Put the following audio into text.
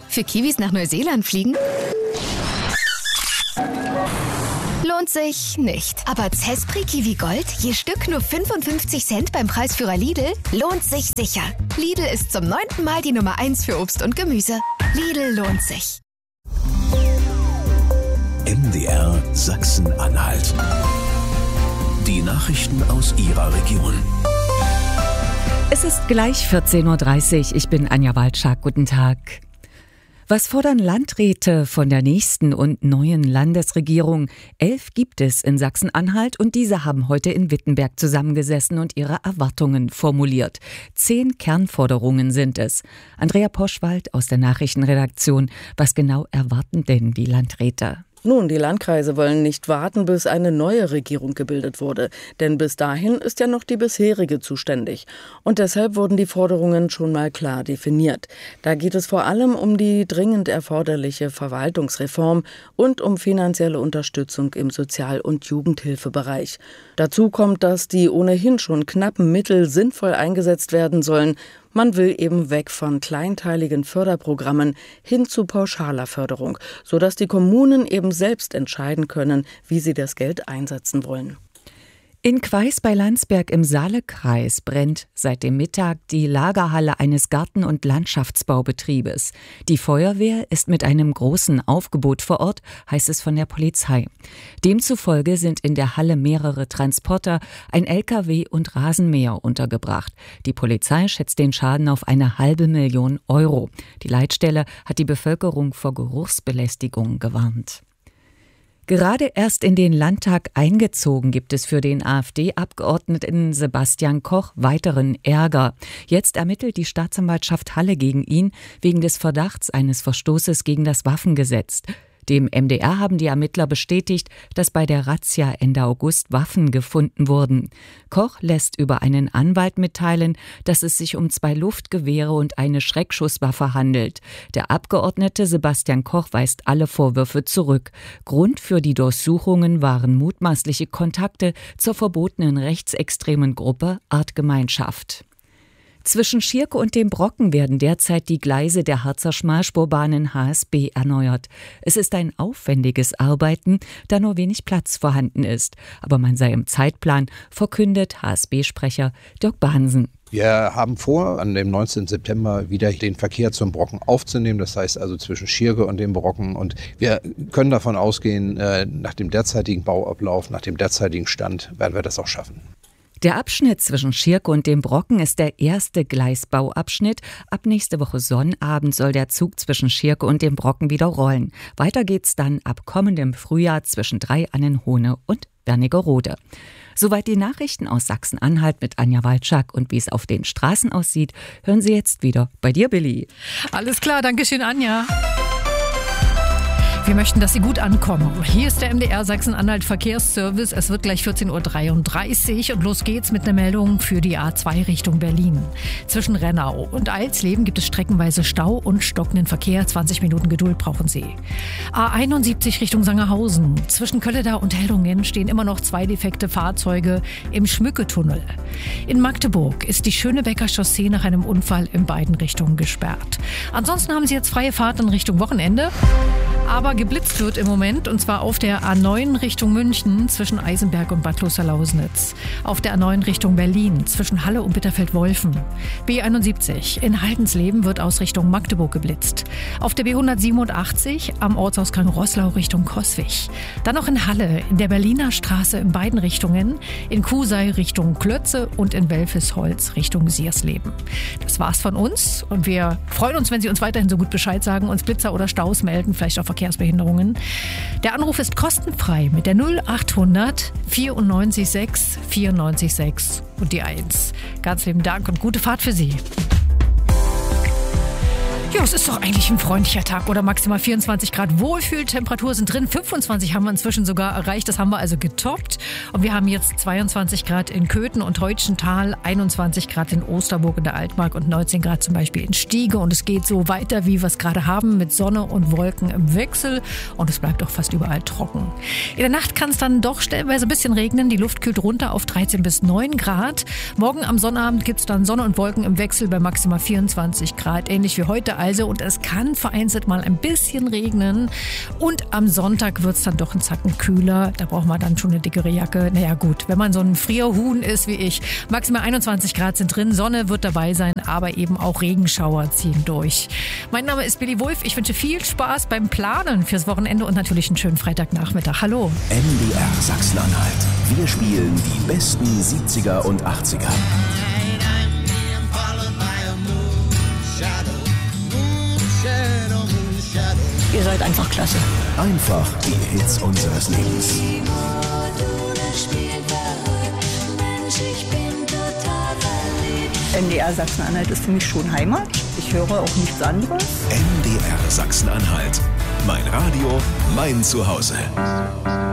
Für Kiwis nach Neuseeland fliegen? Lohnt sich nicht. Aber Zespri Kiwi Gold, je Stück nur 55 Cent beim Preisführer Lidl, lohnt sich sicher. Lidl ist zum 9. Mal die Nummer 1 für Obst und Gemüse. Lidl lohnt sich. MDR Sachsen-Anhalt. Die Nachrichten aus Ihrer Region. Es ist gleich 14.30 Uhr. Ich bin Anja Walczak. Guten Tag. Was fordern Landräte von der nächsten und neuen Landesregierung? 11 gibt es in Sachsen-Anhalt und diese haben heute in Wittenberg zusammengesessen und ihre Erwartungen formuliert. 10 Kernforderungen sind es. Andrea Poschwald aus der Nachrichtenredaktion. Was genau erwarten denn die Landräte? Nun, die Landkreise wollen nicht warten, bis eine neue Regierung gebildet wurde. Denn bis dahin ist ja noch die bisherige zuständig. Und deshalb wurden die Forderungen schon mal klar definiert. Da geht es vor allem um die dringend erforderliche Verwaltungsreform und um finanzielle Unterstützung im Sozial- und Jugendhilfebereich. Dazu kommt, dass die ohnehin schon knappen Mittel sinnvoll eingesetzt werden sollen. Man will eben weg von kleinteiligen Förderprogrammen hin zu pauschaler Förderung, sodass die Kommunen eben selbst entscheiden können, wie sie das Geld einsetzen wollen. In Queis bei Landsberg im Saalekreis brennt seit dem Mittag die Lagerhalle eines Garten- und Landschaftsbaubetriebes. Die Feuerwehr ist mit einem großen Aufgebot vor Ort, heißt es von der Polizei. Demzufolge sind in der Halle mehrere Transporter, ein LKW und Rasenmäher untergebracht. Die Polizei schätzt den Schaden auf 500.000 Euro. Die Leitstelle hat die Bevölkerung vor Geruchsbelästigung gewarnt. Gerade erst in den Landtag eingezogen gibt es für den AfD-Abgeordneten Sebastian Koch weiteren Ärger. Jetzt ermittelt die Staatsanwaltschaft Halle gegen ihn wegen des Verdachts eines Verstoßes gegen das Waffengesetz. Dem MDR haben die Ermittler bestätigt, dass bei der Razzia Ende August Waffen gefunden wurden. Koch lässt über einen Anwalt mitteilen, dass es sich um 2 Luftgewehre und eine Schreckschusswaffe handelt. Der Abgeordnete Sebastian Koch weist alle Vorwürfe zurück. Grund für die Durchsuchungen waren mutmaßliche Kontakte zur verbotenen rechtsextremen Gruppe Artgemeinschaft. Zwischen Schierke und dem Brocken werden derzeit die Gleise der Harzer Schmalspurbahnen HSB erneuert. Es ist ein aufwendiges Arbeiten, da nur wenig Platz vorhanden ist. Aber man sei im Zeitplan, verkündet HSB-Sprecher Dirk Bahnsen. Wir haben vor, an dem 19. September wieder den Verkehr zum Brocken aufzunehmen. Das heißt also zwischen Schierke und dem Brocken. Und wir können davon ausgehen, nach dem derzeitigen Bauablauf, nach dem derzeitigen Stand, werden wir das auch schaffen. Der Abschnitt zwischen Schierke und dem Brocken ist der erste Gleisbauabschnitt. Ab nächste Woche Sonnabend soll der Zug zwischen Schierke und dem Brocken wieder rollen. Weiter geht's dann ab kommendem Frühjahr zwischen Drei-Annenhohne und Wernigerode. Soweit die Nachrichten aus Sachsen-Anhalt mit Anja Walczak. Und wie es auf den Straßen aussieht, hören Sie jetzt wieder bei dir, Billy. Alles klar, danke schön, Anja. Wir möchten, dass Sie gut ankommen. Hier ist der MDR Sachsen-Anhalt Verkehrsservice. Es wird gleich 14.33 Uhr und los geht's mit einer Meldung für die A2 Richtung Berlin. Zwischen Rennau und Alsleben gibt es streckenweise Stau und stockenden Verkehr. 20 Minuten Geduld brauchen Sie. A71 Richtung Sangerhausen. Zwischen Kölledau und Heldungen stehen immer noch 2 defekte Fahrzeuge im Schmücketunnel. In Magdeburg ist die Schönebecker Chaussee nach einem Unfall in beiden Richtungen gesperrt. Ansonsten haben Sie jetzt freie Fahrt in Richtung Wochenende. Aber geblitzt wird im Moment, und zwar auf der A9 Richtung München zwischen Eisenberg und Bad Klosterlausnitz. Auf der A9 Richtung Berlin zwischen Halle und Bitterfeld-Wolfen. B71 in Haldensleben wird aus Richtung Magdeburg geblitzt. Auf der B187 am Ortsausgang Roßlau Richtung Coswig. Dann noch in Halle in der Berliner Straße in beiden Richtungen. In Kusei Richtung Klötze und in Welfesholz Richtung Siersleben. Das war's von uns und wir freuen uns, wenn Sie uns weiterhin so gut Bescheid sagen, uns Blitzer oder Staus melden, vielleicht auch Verkehrsbehinderungen. Der Anruf ist kostenfrei mit der 0800 94 6 94 6 und die 1. Ganz lieben Dank und gute Fahrt für Sie. Ja, es ist doch eigentlich ein freundlicher Tag, oder? Maximal 24 Grad Wohlfühltemperatur sind drin. 25 haben wir inzwischen sogar erreicht. Das haben wir also getoppt. Und wir haben jetzt 22 Grad in Köthen und Teutschenthal, 21 Grad in Osterburg in der Altmark und 19 Grad zum Beispiel in Stiege. Und es geht so weiter, wie wir es gerade haben, mit Sonne und Wolken im Wechsel. Und es bleibt auch fast überall trocken. In der Nacht kann es dann doch stellenweise ein bisschen regnen. Die Luft kühlt runter auf 13 bis 9 Grad. Morgen am Sonnabend gibt es dann Sonne und Wolken im Wechsel bei maximal 24 Grad. Ähnlich wie heute also und es kann vereinzelt mal ein bisschen regnen. Und am Sonntag wird es dann doch einen Zacken kühler. Da braucht man dann schon eine dickere Jacke. Naja gut, wenn man so ein Frierhuhn ist wie ich. Maximal 21 Grad sind drin, Sonne wird dabei sein, aber eben auch Regenschauer ziehen durch. Mein Name ist Billy Wulff. Ich wünsche viel Spaß beim Planen fürs Wochenende und natürlich einen schönen Freitagnachmittag. Hallo. MDR Sachsen-Anhalt. Wir spielen die besten 70er und 80er. Ihr seid einfach klasse. Einfach die Hits unseres Lebens. MDR Sachsen-Anhalt ist für mich schon Heimat. Ich höre auch nichts anderes. MDR Sachsen-Anhalt. Mein Radio, mein Zuhause.